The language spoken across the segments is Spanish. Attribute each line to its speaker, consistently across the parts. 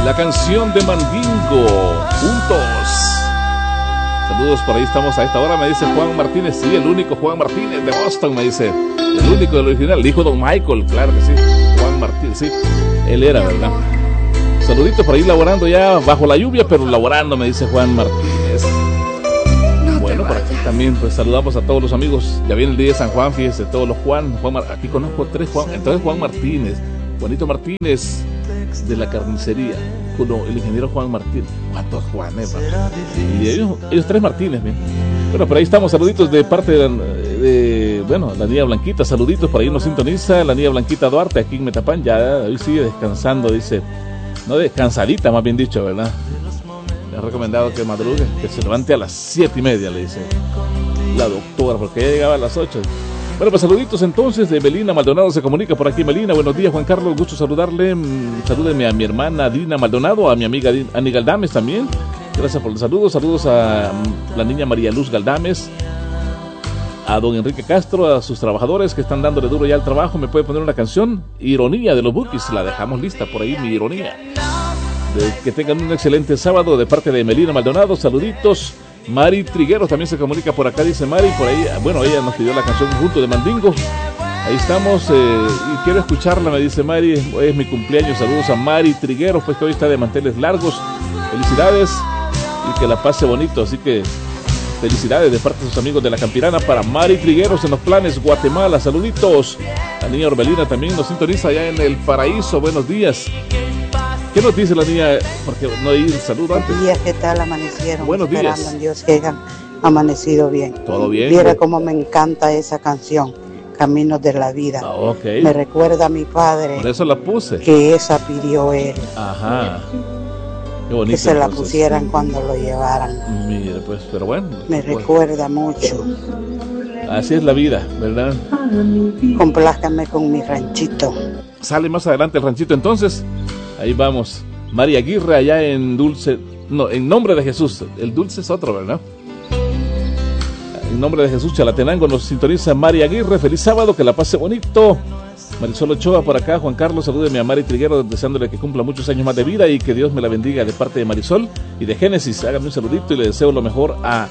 Speaker 1: La canción de Mandingo, juntos. Saludos, por ahí estamos a esta hora, me dice Juan Martínez. Sí, el único Juan Martínez de Boston, me dice. El único del original, el hijo de Don Michael, claro que sí. Juan Martínez, sí. Él era, ¿verdad? Saluditos por ahí laborando ya bajo la lluvia, pero laborando, me dice Juan Martínez. Bueno, por aquí también pues saludamos a todos los amigos. Ya viene el día de San Juan, fíjese, todos los Juan. Aquí conozco 3 Juan. Entonces Juan Martínez, Juanito Martínez de la carnicería, el ingeniero Juan Martínez. ¿Cuántos Juanes? Y ellos 3 Martínez, bien. Bueno, por ahí estamos, saluditos de parte de la niña Blanquita, saluditos, por ahí nos sintoniza la niña Blanquita Duarte, aquí en Metapán, ya hoy sigue descansando, dice, no descansadita, más bien dicho, ¿verdad? Le ha recomendado que madrugue, que se levante a las 7:30, le dice la doctora, porque ya llegaba a las 8. Bueno, pues saluditos entonces de Melina Maldonado, se comunica por aquí. Melina, buenos días, Juan Carlos, gusto saludarle. Salúdeme a mi hermana Dina Maldonado, a mi amiga Ani Galdames también. Gracias por los saludos. Saludos a la niña María Luz Galdames, a don Enrique Castro, a sus trabajadores que están dándole duro ya al trabajo. Me puede poner una canción, Ironía de los Bukis, la dejamos lista por ahí, mi ironía. Que tengan un excelente sábado de parte de Melina Maldonado, saluditos. Mari Trigueros también se comunica por acá, dice Mari, por ahí, bueno, ella nos pidió la canción Junto de Mandingo. Ahí estamos, y quiero escucharla, me dice Mari, hoy es mi cumpleaños. Saludos a Mari Trigueros, pues que hoy está de manteles largos. Felicidades y que la pase bonito, así que felicidades de parte de sus amigos de La Campirana para Mari Trigueros en Los Planes, Guatemala. Saluditos. La niña Orbelina también nos sintoniza allá en El Paraíso, buenos días. ¿Qué nos dice la niña? Porque no hay saludo antes.
Speaker 2: Buenos días, ¿qué tal amanecieron?
Speaker 1: Buenos días.
Speaker 2: Esperando en Dios que hayan amanecido bien.
Speaker 1: ¿Todo bien?
Speaker 2: Viera cómo me encanta esa canción, Caminos de la Vida.
Speaker 1: Okay.
Speaker 2: Me recuerda a mi padre.
Speaker 1: Por eso la puse.
Speaker 2: Que esa pidió él.
Speaker 1: Ajá. Qué bonito.
Speaker 2: Que se la pusieran cuando lo llevaran.
Speaker 1: Mire, pues, pero bueno.
Speaker 2: Me recuerda mucho.
Speaker 1: Así es la vida, ¿verdad?
Speaker 2: Complázcanme con mi ranchito.
Speaker 1: Sale más adelante el ranchito, entonces. Ahí vamos. María Aguirre allá en Dulce. No, en Nombre de Jesús. El Dulce es otro, ¿verdad? En Nombre de Jesús, Chalatenango nos sintoniza María Aguirre. Feliz sábado, que la pase bonito. Marisol Ochoa por acá. Juan Carlos, salúdeme a Mari Triguero, deseándole que cumpla muchos años más de vida y que Dios me la bendiga de parte de Marisol y de Génesis. Hágame un saludito y le deseo lo mejor a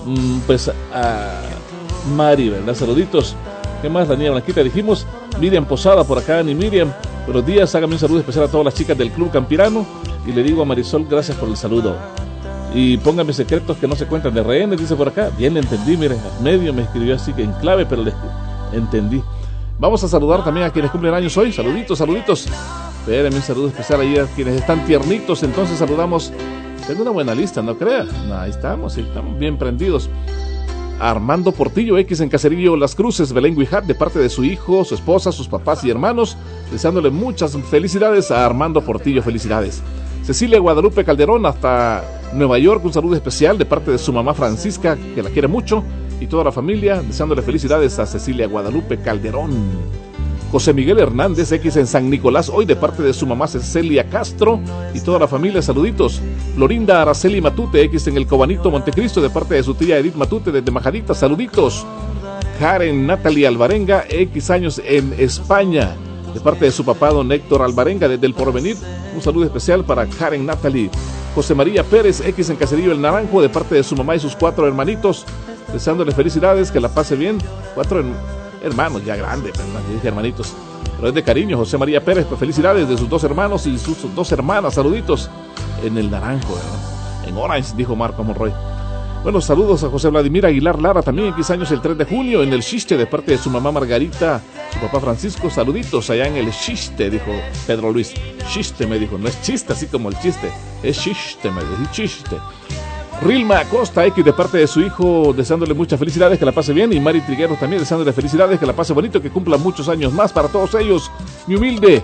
Speaker 1: Mari, ¿verdad? Saluditos. ¿Qué más? La niña Blanquita, dijimos. Miriam Posada por acá, ni Miriam. Buenos días, hágame un saludo especial a todas las chicas del Club Campirano. Y le digo a Marisol, gracias por el saludo. Y póngame secretos que no se cuentan de rehenes, dice por acá. Bien, le entendí, mire, medio me escribió así que en clave, pero le entendí. Vamos a saludar también a quienes cumplen años hoy. Saluditos, saluditos. Espérenme un saludo especial ahí a quienes están tiernitos. Entonces saludamos. Tengo una buena lista, ¿no crea? No, ahí estamos bien prendidos. Armando Portillo X en Caserío Las Cruces, Belén Guijat, de parte de su hijo, su esposa, sus papás y hermanos, deseándole muchas felicidades a Armando Portillo, felicidades. Cecilia Guadalupe Calderón hasta Nueva York, un saludo especial de parte de su mamá Francisca, que la quiere mucho, y toda la familia, deseándole felicidades a Cecilia Guadalupe Calderón. José Miguel Hernández X en San Nicolás, hoy de parte de su mamá Cecilia Castro y toda la familia, saluditos. Florinda Araceli Matute X en el Cobanito Montecristo, de parte de su tía Edith Matute desde Majadita, saluditos. Karen Natalie Alvarenga X años en España, de parte de su papá don Héctor Alvarenga desde El Porvenir, un saludo especial para Karen Natalie. José María Pérez X en Caserío El Naranjo, de parte de su mamá y sus 4 hermanitos, deseándole felicidades, que la pase bien. 4 hermanos ya grandes, ¿verdad? Dije hermanitos, pero es de cariño. José María Pérez, pues felicidades de sus 2 hermanos y sus 2 hermanas, saluditos en El Naranjo, ¿verdad? En Orange, dijo Marco Monroy. Bueno, saludos a José Vladimir Aguilar Lara, también X años el 3 de junio en El Chiste, de parte de su mamá Margarita, su papá Francisco, saluditos allá en El Chiste, dijo Pedro Luis. Chiste, me dijo, no es chiste así como el chiste, es chiste, me dijo, chiste. Rilma Acosta X de parte de su hijo, deseándole muchas felicidades, que la pase bien, y Mari Trigueros también deseándole felicidades, que la pase bonito, que cumpla muchos años más para todos ellos. Mi humilde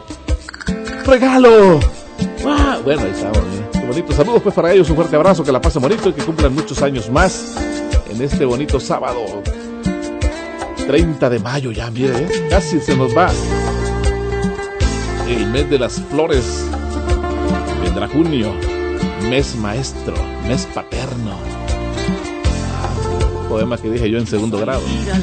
Speaker 1: regalo. ¡Ah! Bueno, ahí está, qué bonito. Saludos pues para ellos, un fuerte abrazo, que la pasen bonito y que cumplan muchos años más en este bonito sábado 30 de mayo ya, mire, casi se nos va el mes de las flores. Vendrá junio, mes maestro, mes paterno. Poema que dije yo en segundo grado.